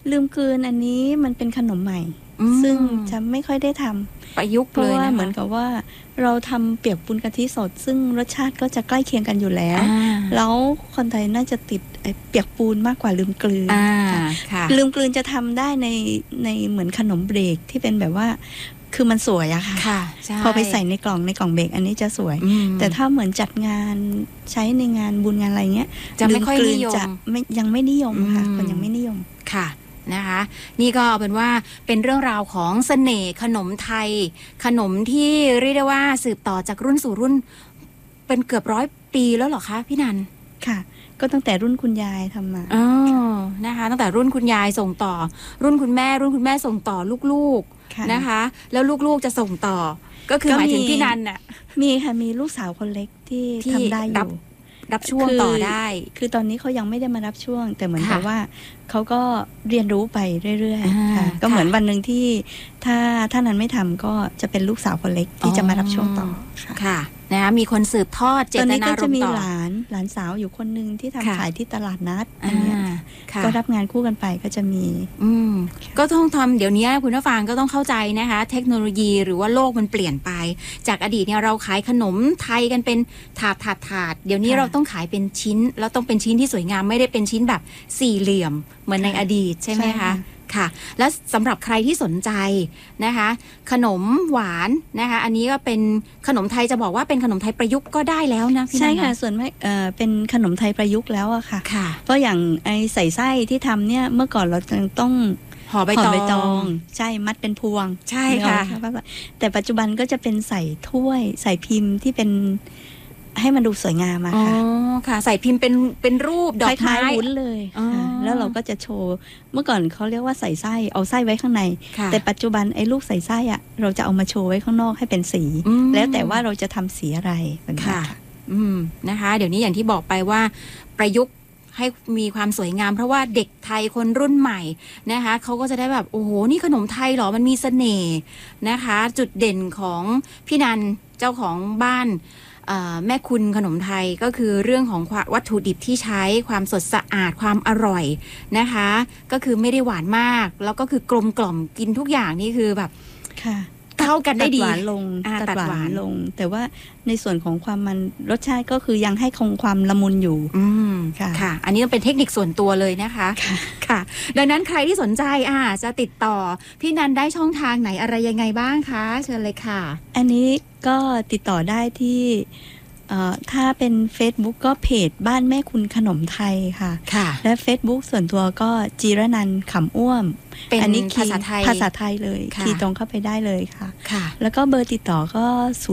ลืมกลืนอันนี้มันเป็นขนมใหม่ซึ่งจะไม่ค่อยได้ทำประยุกต์เลยนะเพราะว่าเหมือนกับว่าเราทำเปียกปูนกะทิสดซึ่งรสชาติก็จะใกล้เคียงกันอยู่แล้วแล้วคนไทยน่าจะติดเปียกปูนมากกว่าลืมกลืนลืมกลืนจะทำได้ในเหมือนขนมเบรกที่เป็นแบบว่าคือมันสวยอะค่ะพอไปใส่ในกล่องเบรกอันนี้จะสวยแต่ถ้าเหมือนจัดงานใช้ในงานบุญงานอะไรเงี้ยจะไม่ค่อยนิยมยังไม่นิยมค่ะคนยังไม่นิยมค่ะนะคะนี่ก็เป็นว่าเป็นเรื่องราวของเสน่ห์ขนมไทยขนมที่เรียกได้ว่าสืบต่อจากรุ่นสู่รุ่นเป็นเกือบ100 ปีแล้วเหรอคะพี่นันค่ะก็ตั้งแต่รุ่นคุณยายทำมานะคะตั้งแต่รุ่นคุณยายส่งต่อรุ่นคุณแม่ส่งต่อลูกๆนะคะแล้วลูกๆจะส่งต่อก็คือหมายถึงพี่นันน่ะมีค่ะมีลูกสาวคนเล็กที่ทำได้อยู่รับช่วงต่อได้คือตอนนี้เขายังไม่ได้มารับช่วงแต่เหมือนกับว่าเขาก็เรียนรู้ไปเรื่อยๆค่ะก็เหมือนวันหนึ่งที่ถ้านั้นไม่ทำก็จะเป็นลูกสาวคนเล็กที่จะมารับช่วงต่อค่ะนะคะมีคนสืบทอดเจตนารมณ์ต่อตอนนี้ก็จะมีหลานสาวอยู่คนนึงที่ทำขายที่ตลาดนัดอันนี้ก็รับงานคู่กันไปก็จะมีก็ต้องทำเดี๋ยวนี้คุณผู้ฟังก็ต้องเข้าใจนะคะเทคโนโลยีหรือว่าโลกมันเปลี่ยนไปจากอดีตเนี่ยเราขายขนมไทยกันเป็นถาดเดี๋ยวนี้เราต้องขายเป็นชิ้นแล้วต้องเป็นชิ้นที่สวยงามไม่ได้เป็นชิ้นแบบสี่เหลี่ยมเหมือนในอดีตใช่ไหมคะค่ะและสำหรับใครที่สนใจนะคะขนมหวานนะคะอันนี้ก็เป็นขนมไทยจะบอกว่าเป็นขนมไทยประยุกต์ก็ได้แล้วนะพี่ใช่ค่ะส่วนมากเป็นขนมไทยประยุกต์แล้วอะค่ะเพราะอย่างไอใส่ไส้ที่ทำเนี่ยเมื่อก่อนเราต้องห่อใบตองใช่มัดเป็นพวงใช่ค่ะแต่ปัจจุบันก็จะเป็นใส่ถ้วยใส่พิมพ์ที่เป็นให้มันดูสวยงามอะค่ะค่ะใส่พิมพ์เป็นรูปดอกไม้วุ้นเลยแล้วเราก็จะโชว์เมื่อก่อนเขาเรียกว่าใส่ไส้เอาไส้ไว้ข้างในแต่ปัจจุบันไอ้ลูกใส่ไส้อะเราจะเอามาโชว์ไว้ข้างนอกให้เป็นสีแล้วแต่ว่าเราจะทำสีอะไรแบบนี้ค่ะนะคะเดี๋ยวนี้อย่างที่บอกไปว่าประยุกต์ให้มีความสวยงามเพราะว่าเด็กไทยคนรุ่นใหม่นะคะเขาก็จะได้แบบโอ้โหนี่ขนมไทยเหรอมันมีเสน่ห์นะคะจุดเด่นของพี่นันเจ้าของบ้านแม่คุณขนมไทยก็คือเรื่องของวัตถุดิบที่ใช้ความสดสะอาดความอร่อยนะคะก็คือไม่ได้หวานมากแล้วก็คือกลมกล่อมกินทุกอย่างนี่คือแบบเข้ากันได้ดีตัดหวานลงตัดหวานลงแต่ว่าในส่วนของความมันรสชาติก็คือยังให้คงความละมุนอยู่ค่ะอันนี้เป็นเทคนิคส่วนตัวเลยนะคะค่ะดังนั้นใครที่สนใจจะติดต่อพี่นันได้ช่องทางไหนอะไรยังไงบ้างคะเชิญเลยค่ะอันนี้ก็ติดต่อได้ที่ถ้าเป็น Facebook ก็เพจบ้านแม่คุณขนมไทยค่ะและ Facebook ส่วนตัวก็จีรนันท์ขำอ้วมอันนี้ภาษาไทยเลยคีย์ตรงเข้าไปได้เลยค่ะแล้วก็เบอร์ติดต่อก็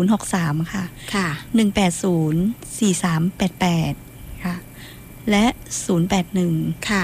063ค่ะ1804388ค่ะและ081 ค่ะ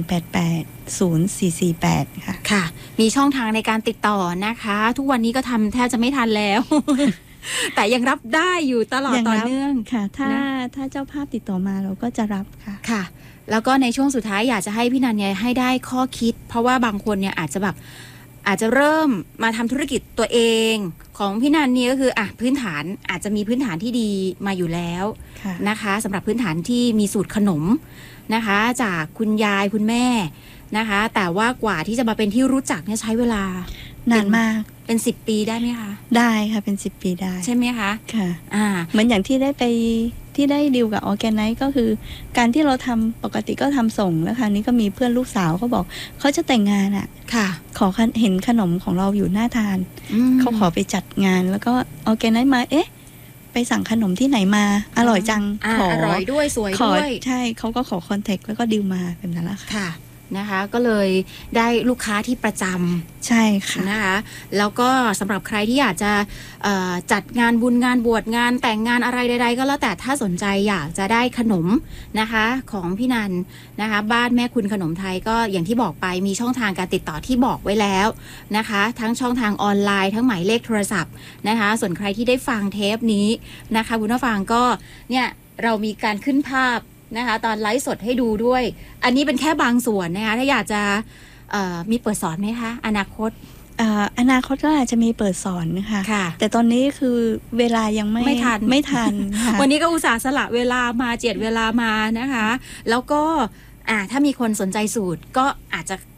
1880448ค่ะค่ะมีช่องทางในการติดต่อนะคะทุกวันนี้ก็ทำแทบจะไม่ทันแล้ว แต่ยังรับได้อยู่ตลอดต่อเนื่องค่ะถ้าเจ้าภาพติดต่อมาเราก็จะรับค่ะค่ะแล้วก็ในช่วงสุดท้ายอยากจะให้พี่นันเนี่ยให้ได้ข้อคิดเพราะว่าบางคนเนี่ยอาจจะเริ่มมาทำธุรกิจตัวเองของพี่นันนี่ก็คือพื้นฐานอาจจะมีพื้นฐานที่ดีมาอยู่แล้วนะคะสำหรับพื้นฐานที่มีสูตรขนมนะคะจากคุณยายคุณแม่นะคะแต่ว่ากว่าที่จะมาเป็นที่รู้จักเนี่ยใช้เวลานานมากเป็น10 ปีได้ไหมคะได้ค่ะเป็น10 ปีได้ใช่ไหมคะค่ะเหมือนอย่างที่ได้ดีลกับออร์แกไนซ์ก็คือการที่เราทำปกติก็ทำส่งแล้วคราวนี้ก็มีเพื่อนลูกสาวเขาบอกเขาจะแต่งงานค่ะขอเห็นขนมของเราอยู่หน้าทานเขาขอไปจัดงานแล้วก็ออร์แกไนซ์มาไปสั่งขนมที่ไหนมาอร่อยจังอร่อยด้วยสวยด้วยใช่เขาก็ขอคอนแทคแล้วก็ดีลมาแบบนั้นแหละค่ะนะคะก็เลยได้ลูกค้าที่ประจำใช่ค่ะนะคะแล้วก็สำหรับใครที่อยากจะจัดงานบุญงานบวชงานแต่งงานอะไรใดๆก็แล้วแต่ถ้าสนใจอยากจะได้ขนมนะคะของพี่นันนะคะบ้านแม่คุณขนมไทยก็อย่างที่บอกไปมีช่องทางการติดต่อที่บอกไว้แล้วนะคะทั้งช่องทางออนไลน์ทั้งหมายเลขโทรศัพท์นะคะส่วนใครที่ได้ฟังเทปนี้นะคะคุณผู้ฟังก็เนี่ยเรามีการขึ้นภาพนะคะตอนไลฟ์สดให้ดูด้วยอันนี้เป็นแค่บางส่วนนะคะถ้าอยากจะมีเปิดสอนไหมคะอนาคตก็อาจจะมีเปิดสอนนะคะแต่ตอนนี้คือเวลายังไม่ทันวันนี้ก็อุตส่าห์สละเวลามาเจ็ดเวลามานะคะแล้วก็ถ้ามีคนสนใจสูตรก็อาจจะ